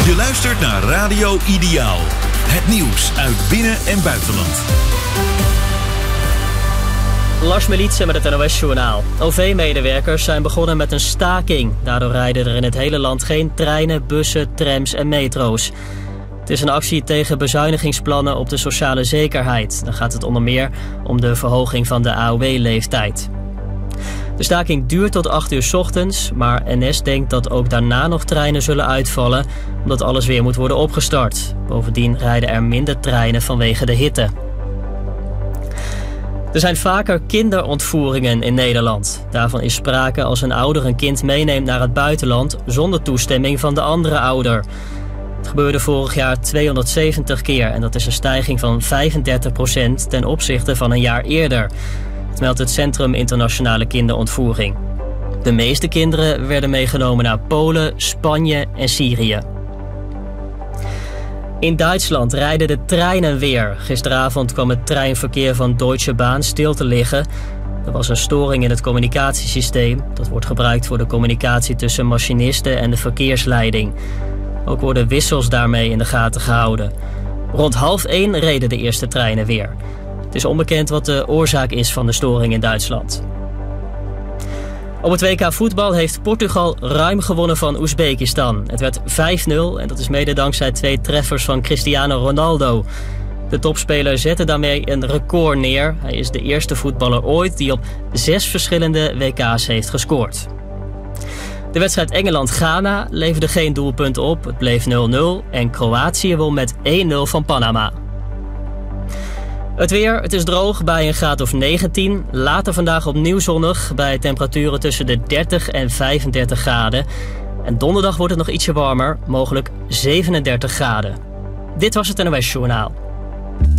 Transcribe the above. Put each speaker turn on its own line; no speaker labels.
Je luistert naar Radio Ideaal. Het nieuws uit binnen- en buitenland.
Lars Militsen met het NOS-journaal. OV-medewerkers zijn begonnen met een staking. Daardoor rijden er in het hele land geen treinen, bussen, trams en metro's. Het is een actie tegen bezuinigingsplannen op de sociale zekerheid. Dan gaat het onder meer om de verhoging van de AOW-leeftijd. De staking duurt tot 8 uur 's ochtends, maar NS denkt dat ook daarna nog treinen zullen uitvallen, omdat alles weer moet worden opgestart. Bovendien rijden er minder treinen vanwege de hitte. Er zijn vaker kinderontvoeringen in Nederland. Daarvan is sprake als een ouder een kind meeneemt naar het buitenland zonder toestemming van de andere ouder. Het gebeurde vorig jaar 270 keer en dat is een stijging van 35% ten opzichte van een jaar eerder. Het meldt het Centrum Internationale Kinderontvoering. De meeste kinderen werden meegenomen naar Polen, Spanje en Syrië. In Duitsland rijden de treinen weer. Gisteravond kwam het treinverkeer van Deutsche Bahn stil te liggen. Er was een storing in het communicatiesysteem. Dat wordt gebruikt voor de communicatie tussen machinisten en de verkeersleiding. Ook worden wissels daarmee in de gaten gehouden. Rond 12:30 reden de eerste treinen weer. Het is onbekend wat de oorzaak is van de storing in Duitsland. Op het WK voetbal heeft Portugal ruim gewonnen van Oezbekistan. Het werd 5-0 en dat is mede dankzij 2 treffers van Cristiano Ronaldo. De topspeler zette daarmee een record neer. Hij is de eerste voetballer ooit die op 6 verschillende WK's heeft gescoord. De wedstrijd Engeland-Ghana leverde geen doelpunt op. Het bleef 0-0 en Kroatië won met 1-0 van Panama. Het weer, het is droog bij een graad of 19. Later vandaag opnieuw zonnig bij temperaturen tussen de 30 en 35 graden. En donderdag wordt het nog ietsje warmer, mogelijk 37 graden. Dit was het NOS Journaal.